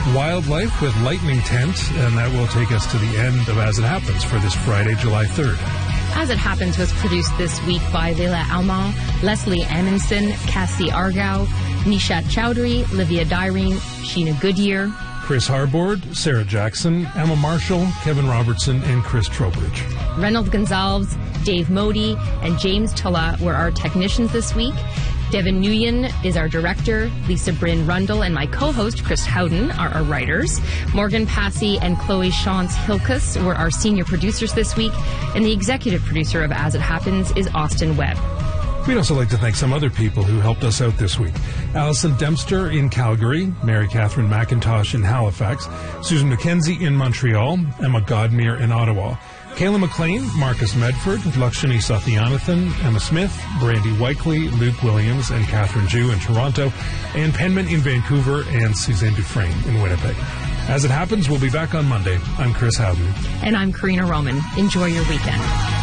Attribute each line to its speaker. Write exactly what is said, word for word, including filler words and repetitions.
Speaker 1: Wildlife with Lightning Tent, and that will take us to the end of As It Happens for this Friday, July third.
Speaker 2: As It Happens was produced this week by Leila Alma, Leslie Amundsen, Cassie Argao, Nishat Chowdhury, Livia Dyrene, Sheena Goodyear,
Speaker 1: Chris Harbord, Sarah Jackson, Emma Marshall, Kevin Robertson, and Chris Trowbridge.
Speaker 2: Reynold Gonzalez, Dave Modi, and James Tulla were our technicians this week. Devin Nguyen is our director. Lisa Bryn Rundle and my co-host, Chris Howden, are our writers. Morgan Passy and Chloe Shantz Hilkus were our senior producers this week. And the executive producer of As It Happens is Austin Webb.
Speaker 1: We'd also like to thank some other people who helped us out this week. Alison Dempster in Calgary, Mary Catherine McIntosh in Halifax, Susan McKenzie in Montreal, Emma Godmere in Ottawa, Kayla McLean, Marcus Medford, Lakshmi Satyanathan, Emma Smith, Brandy Whikeley, Luke Williams, and Catherine Jew in Toronto, Ann Penman in Vancouver, and Suzanne Dufresne in Winnipeg. As It Happens, we'll be back on Monday. I'm Chris Howden.
Speaker 2: And I'm Karina Roman. Enjoy your weekend.